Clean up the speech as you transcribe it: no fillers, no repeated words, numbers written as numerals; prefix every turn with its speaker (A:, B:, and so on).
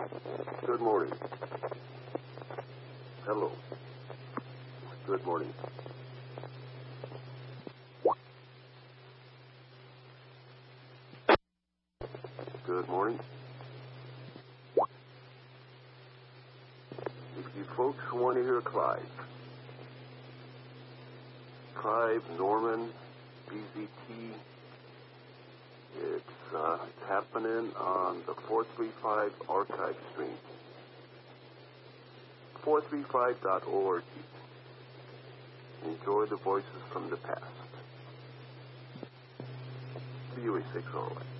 A: Good morning. Hello. Good morning. Good morning. If you folks want to hear Clive, Norman, BZT, it's happening on the 435 archive stream. 435.org. Enjoy the voices from the past. VOA 6 all right.